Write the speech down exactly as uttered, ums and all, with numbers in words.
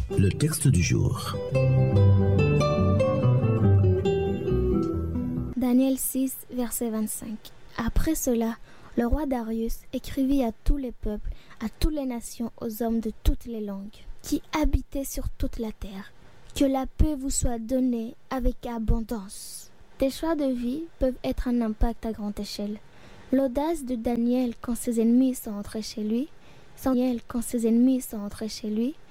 Le texte du jour. Daniel six, verset vingt-cinq. Après cela, le roi Darius écrivit à tous les peuples, à toutes les nations, aux hommes de toutes les langues, qui habitaient sur toute la terre. Que la paix vous soit donnée avec abondance. Tes choix de vie peuvent être un impact à grande échelle. L'audace de Daniel quand ses ennemis sont entrés chez lui, Daniel quand ses ennemis sont entrés chez lui,